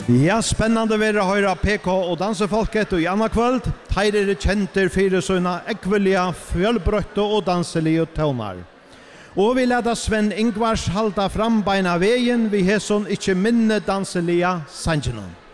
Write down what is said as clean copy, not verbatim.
Ja, spännande vara höra PK och dansefolket och i andra kväll. Här är det kjenter för såna ekviliga, fjölbrötta och danselige tonar. Och vi leder Sven Ingvars halda fram beina vägen vi har sån inte minne danselige sangenon.